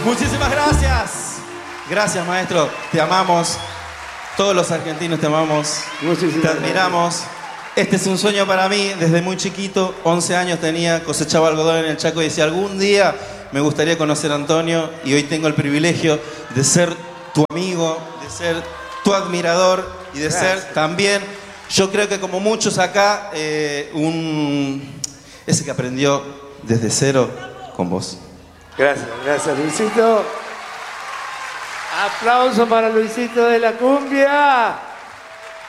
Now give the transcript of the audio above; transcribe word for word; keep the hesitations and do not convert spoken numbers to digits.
Muchísimas gracias. Gracias, maestro. Te amamos. Todos los argentinos te amamos. Muchísimas te admiramos. Gracias. Este es un sueño para mí. Desde muy chiquito, once años tenía, cosechaba algodón en el Chaco y decía, algún día me gustaría conocer a Antonio, y hoy tengo el privilegio de ser tu amigo, de ser tu admirador y de Gracias. ser también, yo creo que como muchos acá, eh, un, ese que aprendió desde cero con vos. Gracias, gracias Luisito. Aplauso para Luisito de la Cumbia.